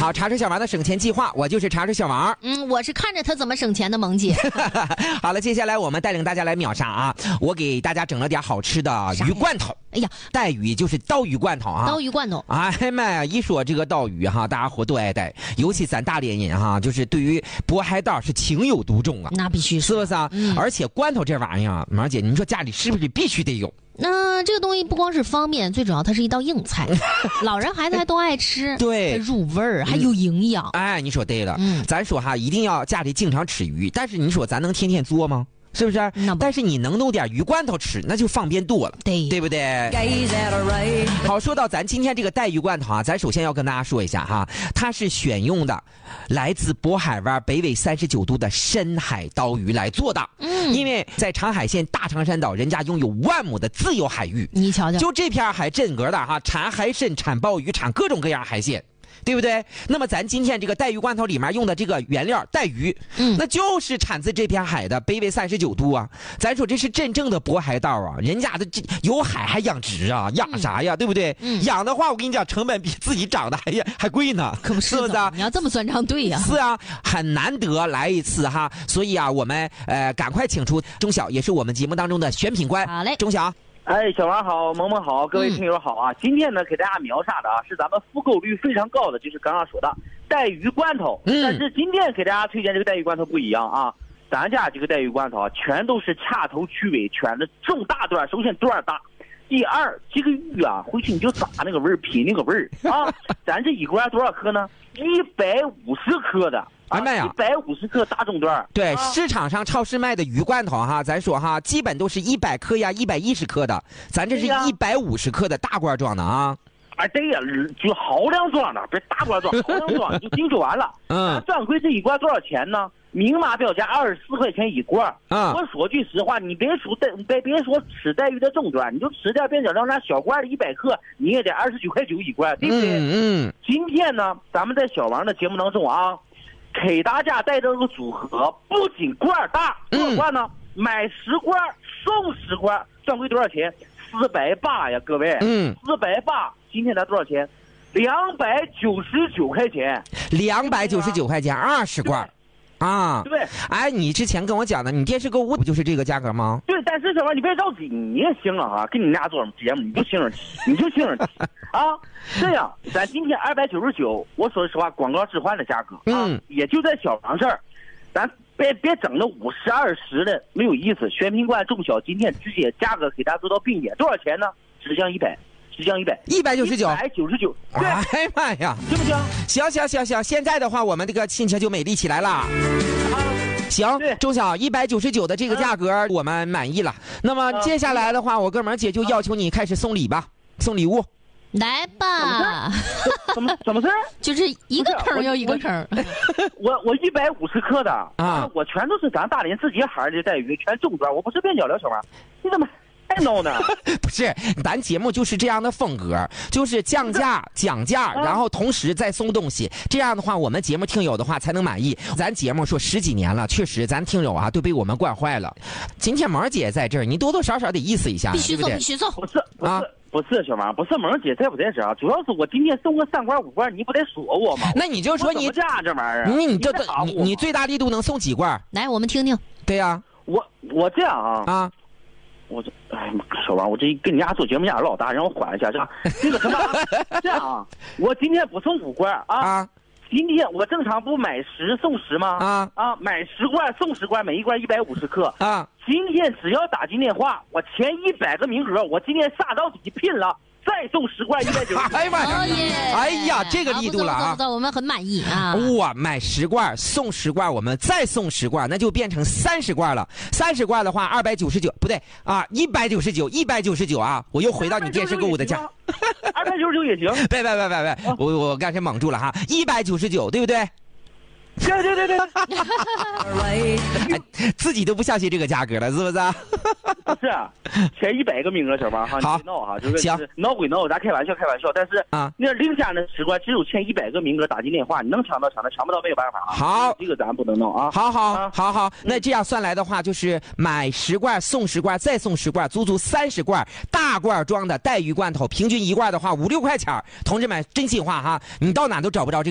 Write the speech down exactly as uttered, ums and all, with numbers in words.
好，茶水小王的省钱计划，我就是茶水小王。 嗯，我是看着他怎么省钱的萌姐。 好了，接下来我们带领大家来秒杀啊！我给大家整了点好吃的鱼罐头。 哎呀， 带鱼就是刀鱼罐头啊！ 刀鱼罐头。 哎妈呀！一说这个刀鱼哈，大家伙都爱带，尤其咱大连人哈，就是对于渤海刀是情有独钟啊。 那必须是不是啊？嗯、而且罐头这玩意儿，马姐，你说家里是不是必须得有？ 那、呃、这个东西不光是方便，最主要它是一道硬菜，老人孩子还都爱吃， 对， 入味儿，还有营养。 嗯、哎，你说对了， 嗯， 咱说哈，一定要家里经常吃鱼，但是你说咱能天天做吗？是不是？但是你能弄点鱼罐头吃，那就方便多了， 对， 对不对？好，说到咱今天这个带鱼罐头啊，咱首先要跟大家说一下哈，它是选用的来自渤海湾北纬三十九度的深海刀鱼来做的。嗯，因为在长海县大长山岛，人家拥有万亩的自由海域， 你瞧瞧， 就这片海镇格的哈，产海参、产鲍鱼、产各种各样海鲜。对不对？那么咱今天这个带鱼罐头里面用的这个原料带鱼，嗯，那就是产自这片海的北纬三十九度啊。咱说这是真正的渤海道啊，人家的这有海还养殖啊，养啥呀？嗯、对不对？嗯，养的话我跟你讲，成本比自己长的还还贵呢， 可不是不是啊？ 你要这么算账对呀、啊。 是啊，很难得来一次哈，所以啊，我们呃赶快请出钟晓，也是我们节目当中的选品官。 好嘞， 钟晓。 哎，小王好，萌萌好，各位听友好啊！嗯、今天呢，给大家秒杀的啊，是咱们复购率非常高的，就是刚刚说的带鱼罐头。嗯。但是今天给大家推荐这个带鱼罐头不一样啊，咱家这个带鱼罐头啊，全都是掐头去尾，全的重大段，首先段大。第二，这个鱼啊，回去你就咂那个味儿，品那个味儿啊。咱这一罐多少克呢？一百五十克的。 哎妈呀！ 一百五十克大中段。 对、 啊， 市场上超市卖的鱼罐头哈，咱说哈，基本都是一百克呀、一百一十克的，咱这是一百五十克的大罐装的啊。 啊，对呀，就好量装的，别大罐装，好量装就进就完了。嗯。专柜这一罐多少钱呢？明码标价二十四块钱一罐。嗯。我说句实话，你别说带，别别说吃带鱼的中段，你就吃点边角料那小罐的一百克，你也得二十九块九一罐，对不对？ 嗯嗯。 今天呢，咱们在小王的节目当中啊。给大家带这个组合，不仅罐大，多少罐呢？嗯、买十罐送十罐，专柜多少钱？四百八呀，各位。嗯，四百八。今天才多少钱？两百九十九块钱。 两百九十九块钱，二十罐。啊， 对， 哎，你之前跟我讲的，你电视购物不就是这个价格吗？ 对，但是小王，你别着急，你也行了啊，跟你俩做什么节目，你就听着，你就听着啊。这样，咱今天二百九十九，我说实话，广告置换的价格啊，嗯、也就在小王这儿，咱别别整那五十二十的，没有意思。选品官中小今天直接价格给大家做到并点，多少钱呢？只降一百。只降一百， 一百九十九， 一百九十九。对， 哎妈呀， 行不行？ 行行行行，现在的话，我们这个亲切就美丽起来了。啊，行，钟晓，一百九十九的这个价格、啊、我们满意了。那么接下来的话，我哥们儿姐就要求你开始送礼吧，送礼物。 来吧， 怎么怎么事？ 就是一个坑又一个坑。 我我一百五十克的啊，我全都是咱大连自己海的带鱼，全中段，我不是边角料小王，你怎么？太 no 呢？ 不是，咱节目就是这样的风格，就是降价讲价，然后同时再送东西，这样的话我们节目听友的话才能满意。咱节目说十几年了，确实咱听友啊都被我们惯坏了。今天萌姐在这儿，你多多少少得意思一下， 必须送， 对不对？ 必须送。 不是不是、啊、不是小王，不是萌姐在不在这儿，主要是我今天送个三罐五罐，你不得说我吗？ 那你就说你价这玩意儿， 你你这你你最大力度能送几罐？ 来，我们听听。 对呀、啊， 我我这样啊啊。我这哎妈，小王，我这跟你家做节目压力老大，让我缓一下，这样这个什么、啊？这样啊，我今天不送五罐啊，啊今天我正常不买十送十吗？啊啊，买十罐送十罐，每一罐一百五十克啊。今天只要打进电话，我前一百个名额，我今天杀到底拼了。再送十罐一百九十。 哎妈呀！哎呀，这个力度了啊！ 不错不错，我们很满意啊！ 哇，买十罐送十罐，我们再送十罐，那就变成三十罐了。三十罐的话，二百九十九，不对啊，一百九十九，一百九十九啊！我又回到你电视购物的价。 二百九十九也行。 别别别别别，我我刚才蒙住了哈，一百九十九，对不对？ 对对对对， 哎，自己都不相信这个价格了，是不是？ 不是，前一百个名额，小王哈， 好， 闹哈，就是闹归闹，咱开玩笑开玩笑，但是啊，那另家那十罐只有前一百个名额打进电话，你能抢到抢到，抢不到没有办法啊。 好， 这个咱不能弄啊。 好好、啊、好好，那这样算来的话，就是买十罐送十罐，再送十罐，足足三十罐大罐装的带鱼罐头，平均一罐的话五六块钱。同志们，真心话哈，你到哪都找不着这个。